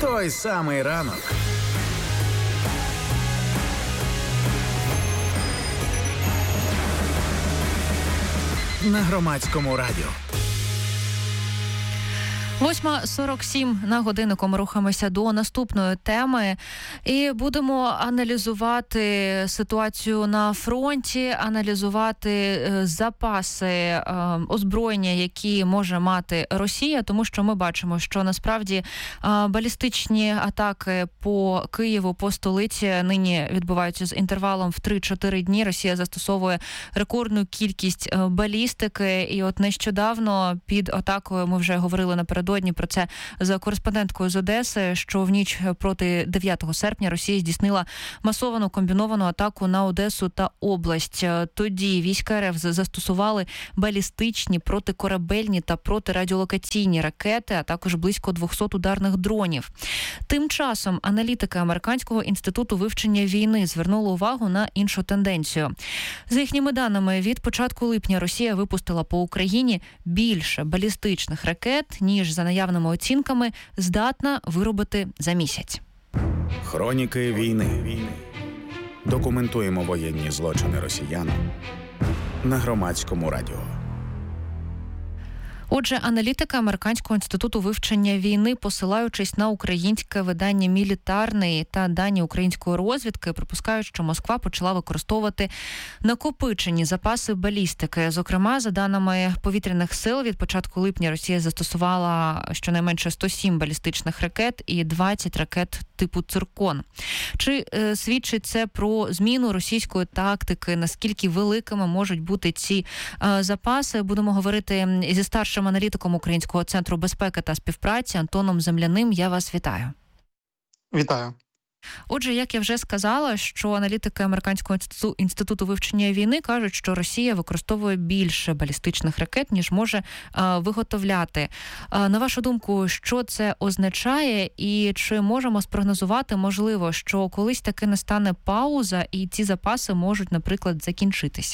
Той самий ранок. На Громадському радіо. 8:47 на годиннику. Ми рухаємося до наступної теми і будемо аналізувати ситуацію на фронті, аналізувати запаси озброєння, які може мати Росія, тому що ми бачимо, що насправді балістичні атаки по Києву, по столиці нині відбуваються з інтервалом в 3-4 дні. Росія застосовує рекордну кількість балістики, і от нещодавно під атакою, ми вже говорили напередодні про це з кореспонденткою з Одеси, що в ніч проти 9 серпня Росія здійснила масовану комбіновану атаку на Одесу та область. Тоді війська РФ застосували балістичні, протикорабельні та протирадіолокаційні ракети, а також близько 200 ударних дронів. Тим часом аналітики Американського інституту вивчення війни звернули увагу на іншу тенденцію. За їхніми даними, від початку липня Росія випустила по Україні більше балістичних ракет, ніж за наявними оцінками здатна виробити за місяць. Хроніки війни. Документуємо воєнні злочини росіян на Громадському радіо. Отже, аналітики Американського інституту вивчення війни, посилаючись на українське видання «Мілітарний» та дані української розвідки, припускають, що Москва почала використовувати накопичені запаси балістики. Зокрема, за даними повітряних сил, від початку липня Росія застосувала щонайменше 107 балістичних ракет і 20 ракет типу «Циркон». Чи свідчить це про зміну російської тактики? Наскільки великими можуть бути ці запаси? Будемо говорити зі старшим аналітиком Українського центру безпеки та співпраці Антоном Земляним. Я вас вітаю. Вітаю. Отже, як я вже сказала, що аналітики Американського інституту вивчення війни кажуть, що Росія використовує більше балістичних ракет, ніж може виготовляти. На вашу думку, що це означає і чи можемо спрогнозувати, можливо, що колись таки настане пауза і ці запаси можуть, наприклад, закінчитися?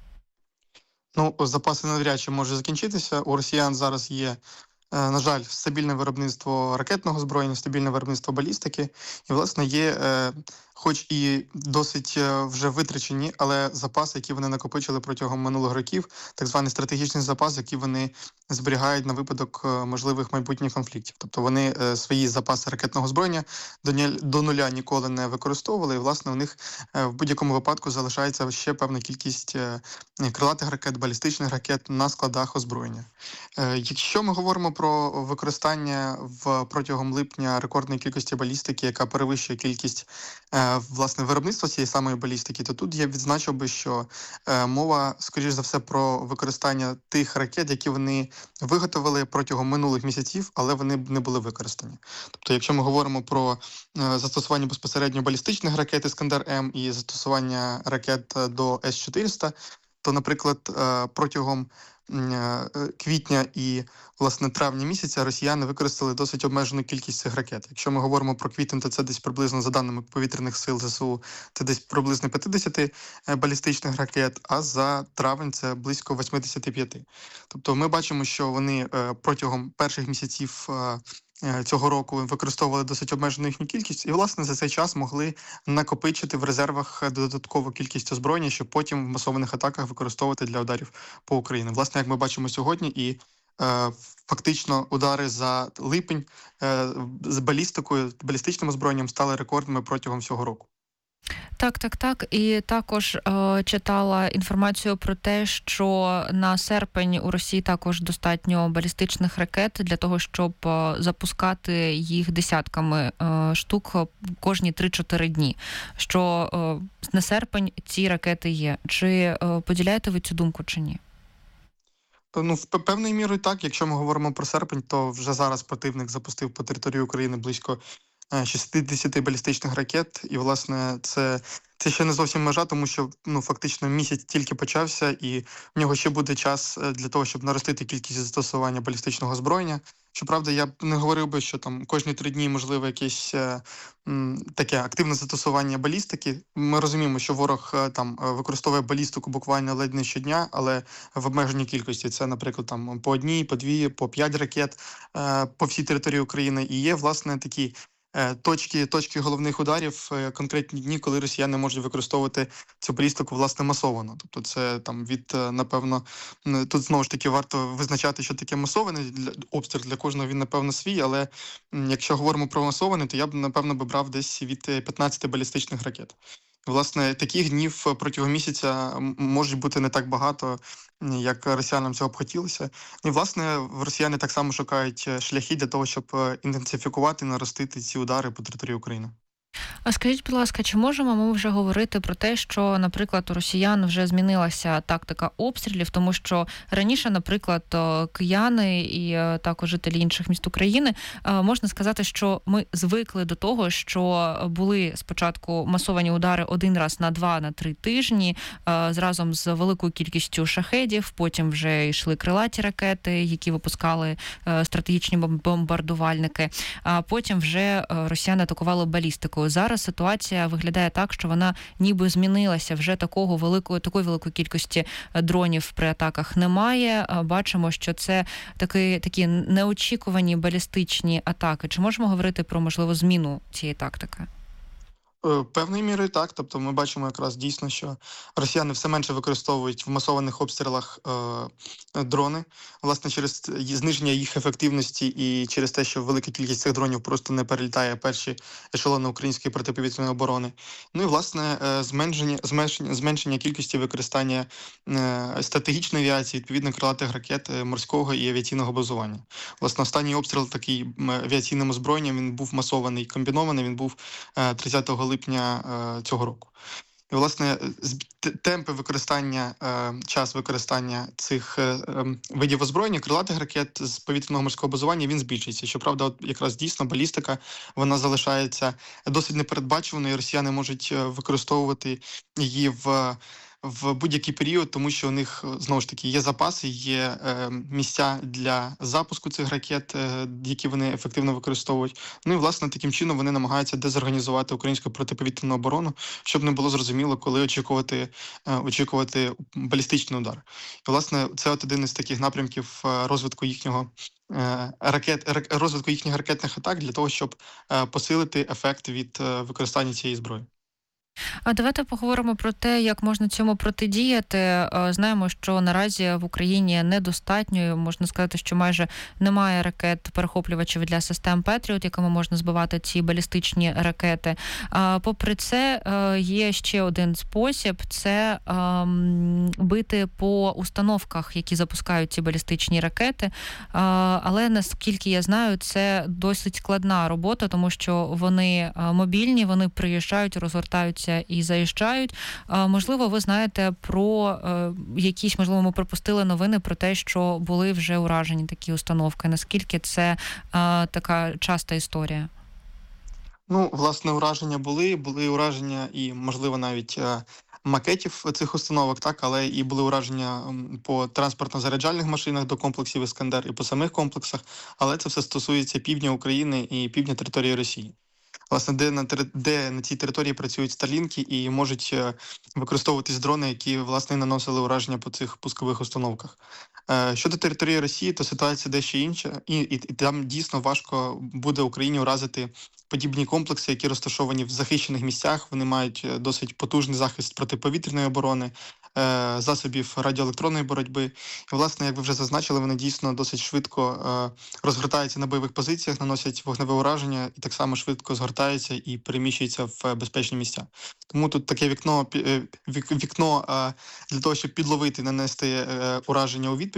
Запаси навряд чи можуть закінчитися. У росіян зараз є, на жаль, стабільне виробництво ракетного озброєння, стабільне виробництво балістики. І, власне, є, хоч і досить вже витрачені, але запаси, які вони накопичили протягом минулих років, так званий стратегічний запас, який вони зберігають на випадок можливих майбутніх конфліктів. Тобто вони свої запаси ракетного озброєння до нуля ніколи не використовували, і, власне, у них в будь-якому випадку залишається ще певна кількість крилатих ракет, балістичних ракет на складах озброєння. Якщо ми говоримо про використання протягом липня рекордної кількості балістики, яка перевищує кількість власне виробництва цієї самої балістики, то тут я відзначив би, що мова, скоріш за все, про використання тих ракет, які вони виготовили протягом минулих місяців, але вони не були використані. Тобто, якщо ми говоримо про застосування безпосередньо балістичних ракет «Іскандер-М» і застосування ракет до С-400, то, наприклад, протягом квітня і, власне, травня місяця росіяни використали досить обмежену кількість цих ракет. Якщо ми говоримо про квітень, то це десь приблизно, за даними повітряних сил ЗСУ, це десь приблизно 50 балістичних ракет, а за травень це близько 85. Тобто ми бачимо, що вони протягом перших місяців цього року використовували досить обмежену їхню кількість і, власне, за цей час могли накопичити в резервах додаткову кількість озброєння, щоб потім в масованих атаках використовувати для ударів по Україні. Власне, як ми бачимо сьогодні, і фактично удари за липень з балістикою, балістичним озброєнням стали рекордними протягом всього року. Так. І також читала інформацію про те, що на серпень у Росії також достатньо балістичних ракет для того, щоб запускати їх десятками штук кожні 3-4 дні. Що на серпень ці ракети є. Чи поділяєте ви цю думку, чи ні? В певною мірою так. Якщо ми говоримо про серпень, то вже зараз противник запустив по території України близько 60 балістичних ракет. І, власне, це ще не зовсім межа, тому що фактично місяць тільки почався, і в нього ще буде час для того, щоб наростити кількість застосування балістичного озброєння. Щоправда, я б не говорив би, що там кожні 3 дні можливо якесь таке активне застосування балістики. Ми розуміємо, що ворог там використовує балістику буквально ледь не щодня, але в обмеженій кількості. Це, наприклад, там по 1, по 2, по 5 ракет по всій території України. І є, власне, такі точки головних ударів, конкретні дні, коли росіяни можуть використовувати цю балістику, власне, масовано. Тобто це там від, напевно, тут знову ж таки варто визначати, що таке масований обстріл. Для кожного він, напевно, свій, але якщо говоримо про масований, то я б, напевно, брав десь від 15 балістичних ракет. Власне, таких днів протягом місяця може бути не так багато, як росіянам цього б хотілося. І, власне, росіяни так само шукають шляхи для того, щоб інтенсифікувати, наростити ці удари по території України. А скажіть, будь ласка, чи можемо ми вже говорити про те, що, наприклад, у росіян вже змінилася тактика обстрілів, тому що раніше, наприклад, кияни і також жителі інших міст України, можна сказати, що ми звикли до того, що були спочатку масовані удари 1 раз на 2, на 3 тижні, разом з великою кількістю шахедів, потім вже йшли крилаті ракети, які випускали стратегічні бомбардувальники, а потім вже росіяни атакували балістикою. Зараз ситуація виглядає так, що вона ніби змінилася. Вже такої великої кількості дронів при атаках немає. Бачимо, що це такі неочікувані балістичні атаки. Чи можемо говорити про, можливо, зміну цієї тактики? Певною мірою так. Тобто ми бачимо якраз дійсно, що росіяни все менше використовують в масованих обстрілах дрони. Власне, через зниження їх ефективності і через те, що велика кількість цих дронів просто не перелітає перші ешелони української протиповітряної оборони. Ну і, власне, зменшення кількості використання стратегічної авіації, відповідно, крилатих ракет, морського і авіаційного базування. Власне, останній обстріл такий авіаційним озброєнням, він був масований, комбінований, він був 30 липня цього року. І, власне, темпи використання, час використання цих видів озброєння, крилатих ракет з повітряного морського базування, він збільшується. Щоправда, от якраз дійсно балістика, вона залишається досить непередбачуваною, росіяни можуть використовувати її в будь-який період, тому що у них, знову ж таки, є запаси, є місця для запуску цих ракет, які вони ефективно використовують. Ну і, власне, таким чином вони намагаються дезорганізувати українську протиповітряну оборону, щоб не було зрозуміло, коли очікувати балістичний удар. І, власне, це от один із таких напрямків розвитку їхніх ракетних атак для того, щоб посилити ефект від використання цієї зброї. А давайте поговоримо про те, як можна цьому протидіяти. Знаємо, що наразі в Україні недостатньо, можна сказати, що майже немає ракет-перехоплювачів для систем Петріот, якими можна збивати ці балістичні ракети. Попри це, є ще один спосіб – це бити по установках, які запускають ці балістичні ракети. Але, наскільки я знаю, це досить складна робота, тому що вони мобільні, вони приїжджають, розгортаються і заїжджають. Можливо, ви знаєте про якісь, можливо, ми пропустили новини про те, що були вже уражені такі установки. Наскільки це така часта історія? Ну, власне, ураження були ураження і, можливо, навіть макетів цих установок, так, але і були ураження по транспортно-заряджальних машинах до комплексів «Іскандер» і по самих комплексах, але це все стосується півдня України і півдня території Росії. Власне, де на цій території працюють старлінки і можуть використовуватись дрони, які, власне, наносили ураження по цих пускових установках. Щодо території Росії, то ситуація дещо інша, і там дійсно важко буде Україні уразити подібні комплекси, які розташовані в захищених місцях. Вони мають досить потужний захист протиповітряної оборони, засобів радіоелектронної боротьби. І, власне, як ви вже зазначили, вони дійсно досить швидко розгортаються на бойових позиціях, наносять вогневе ураження і так само швидко згортаються і переміщуються в безпечні місця. Тому тут таке вікно для того, щоб підловити, нанести ураження у відповідь,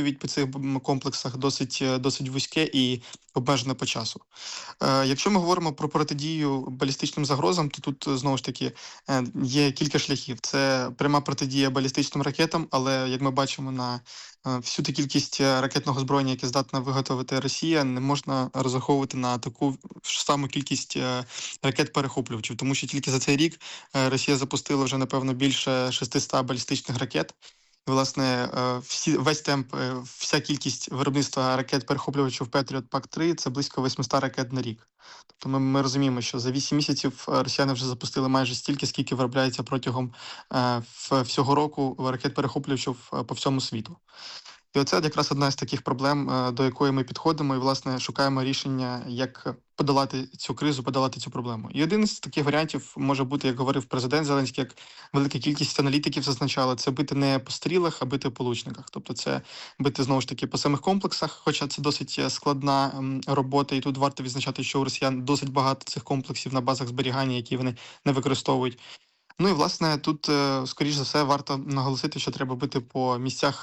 відповідь по цих комплексах досить вузьке і обмежене по часу. Якщо ми говоримо про протидію балістичним загрозам, то тут, знову ж таки, є кілька шляхів. Це пряма протидія балістичним ракетам, але, як ми бачимо, на всю ту кількість ракетного озброєння, яке здатна виготовити Росія, не можна розраховувати на таку ж саму кількість ракет-перехоплювачів, тому що тільки за цей рік Росія запустила вже, напевно, більше 600 балістичних ракет. І, власне, весь темп, вся кількість виробництва ракет-перехоплювачів Patriot PAC-3 – це близько 800 ракет на рік. Тобто ми розуміємо, що за 8 місяців росіяни вже запустили майже стільки, скільки виробляється протягом всього року ракет-перехоплювачів по всьому світу. І оце якраз одна з таких проблем, до якої ми підходимо і, власне, шукаємо рішення, як подолати цю кризу, подолати цю проблему. І один з таких варіантів може бути, як говорив президент Зеленський, як велика кількість аналітиків зазначала, це бити не по стрілах, а бити по лучниках. Тобто це бити, знову ж таки, по самих комплексах, хоча це досить складна робота, і тут варто відзначати, що у росіян досить багато цих комплексів на базах зберігання, які вони не використовують. Ну і, власне, тут, скоріш за все, варто наголосити, що треба бити по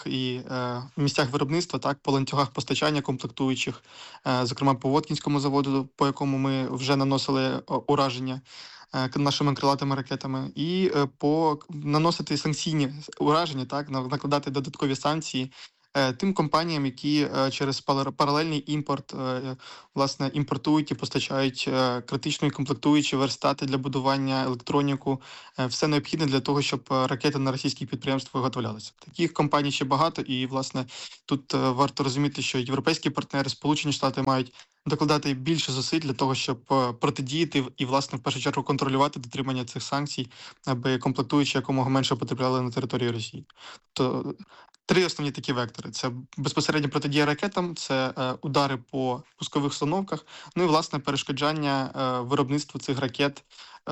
місцях виробництва, так, по ланцюгах постачання комплектуючих, зокрема по Воткінському заводу, по якому ми вже наносили ураження нашими крилатими ракетами, і наносити санкційні ураження, так, накладати додаткові санкції тим компаніям, які через паралельний імпорт, власне, імпортують і постачають критичної комплектуючі верстати для будування, електроніку, все необхідне для того, щоб ракети на російських підприємствах виготовлялися. Таких компаній ще багато, і, власне, тут варто розуміти, що європейські партнери, Сполучені Штати мають докладати більше зусиль для того, щоб протидіяти і, власне, в першу чергу контролювати дотримання цих санкцій, аби комплектуючі якомога менше потрапляли на територію Росії. То три основні такі вектори. Це безпосередньо протидія ракетам, це удари по пускових установках, ну і, власне, перешкоджання виробництву цих ракет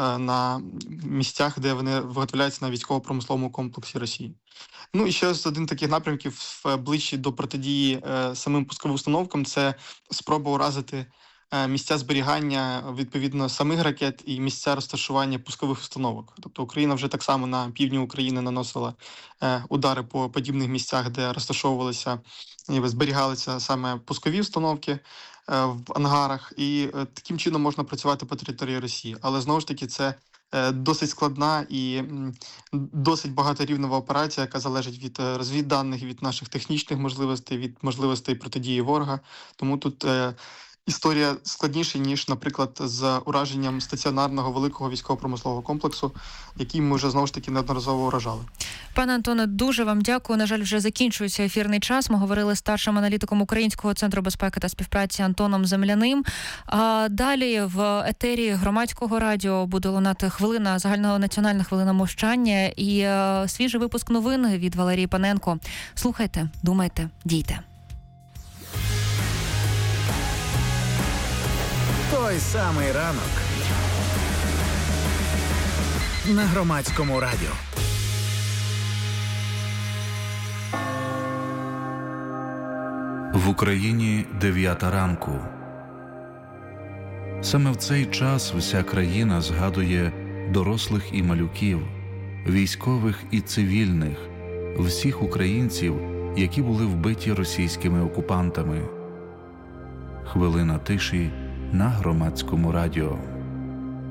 на місцях, де вони виготовляються на військово-промисловому комплексі Росії. Ну і ще один з таких напрямків ближче до протидії самим пусковим установкам – це спроба уразити місця зберігання, відповідно, самих ракет і місця розташування пускових установок. Тобто Україна вже так само на півдні України наносила удари по подібних місцях, де розташовувалися і зберігалися саме пускові установки в ангарах. І таким чином можна працювати по території Росії. Але, знову ж таки, це досить складна і досить багаторівнева операція, яка залежить від розвідданих, від наших технічних можливостей, від можливостей протидії ворога. Тому тут історія складніша, ніж, наприклад, з ураженням стаціонарного великого військово-промислового комплексу, який ми вже, знову ж таки, неодноразово уражали. Пане Антоне, дуже вам дякую. На жаль, вже закінчується ефірний час. Ми говорили з старшим аналітиком Українського центру безпеки та співпраці Антоном Земляним. А далі в етері Громадського радіо буде лунати хвилина, загальнонаціональна хвилина мовчання і свіжий випуск новин від Валерії Паненко. Слухайте, думайте, дійте. Той самий ранок на Громадському радіо. В Україні 9 ранку. Саме в цей час вся країна згадує дорослих і малюків, військових і цивільних, всіх українців, які були вбиті російськими окупантами. Хвилина тиші на Громадському радіо.